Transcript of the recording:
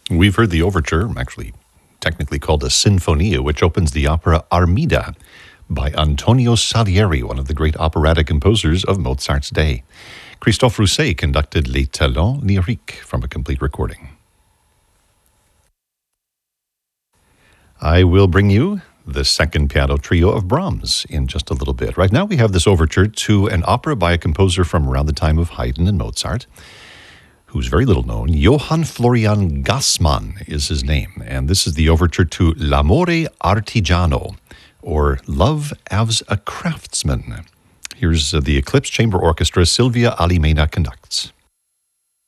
We've heard the overture, actually technically called a sinfonia, which opens the opera Armida by Antonio Salieri, one of the great operatic composers of Mozart's day. Christophe Rousset conducted Les Talents Lyriques from a complete recording. I will bring you the second piano trio of Brahms in just a little bit. Right now we have this overture to an opera by a composer from around the time of Haydn and Mozart, who's very little known. Johann Florian Gassmann is his name, and this is the overture to L'amore artigiano, or Love as a Craftsman. Here's the Eclipse Chamber Orchestra. Silvia Alimena conducts.